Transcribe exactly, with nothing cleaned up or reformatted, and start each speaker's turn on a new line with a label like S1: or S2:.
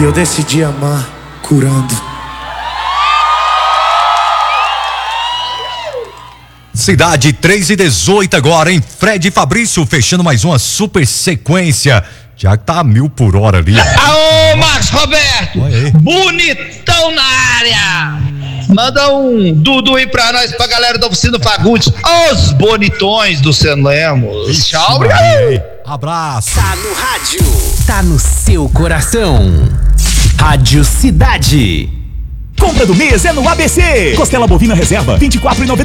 S1: E eu decidi amar curando.
S2: Cidade três e dezoito agora, hein? Fred e Fabrício fechando mais uma super sequência. Já tá a mil por hora ali.
S3: Aô, Marcos Roberto! Bonitão na área! Manda um Dudu aí pra nós, pra galera da Oficina Fagundes. Os bonitões do Sen Lemos. Tchau, obrigado!
S2: Abraço!
S4: Tá no rádio, tá no seu coração. Rádio Cidade.
S5: Compra do mês é no A B C. Costela bovina reserva vinte e quatro reais e noventa